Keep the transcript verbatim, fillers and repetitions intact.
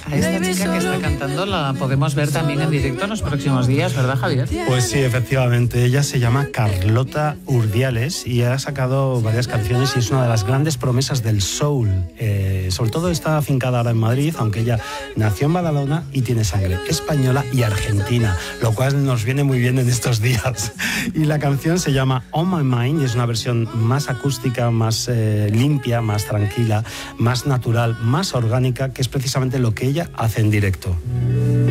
A esta chica que está cantando la podemos ver también en directo en los próximos días, ¿verdad, Javier? Pues sí, efectivamente. Ella se llama Carlota Urdiales y ha sacado varias canciones y es una de las grandes promesas del soul. Eh, sobre todo está afincada ahora en Madrid, aunque ella nació en Badalona y tiene sangre española y argentina, lo cual nos viene muy bien en estos días. Y la canción se llama On My Mind y es una versión más acústica, más eh, limpia, más tranquila, más natural, más orgánica, que es precisamente lo que ella hace en directo.